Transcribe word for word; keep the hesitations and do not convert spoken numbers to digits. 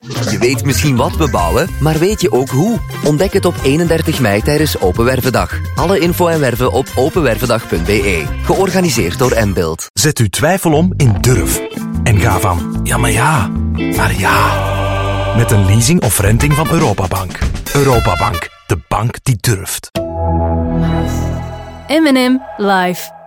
Je weet misschien wat we bouwen, maar weet je ook hoe? Ontdek het op eenendertig mei tijdens Open Wervendag. Alle info en werven op openwervendag punt b e. Georganiseerd door Mbuild. Zet uw twijfel om in durf. En ga van ja, maar ja, naar ja. Met een leasing of renting van Europabank. Europabank, de bank die durft. M en M Live.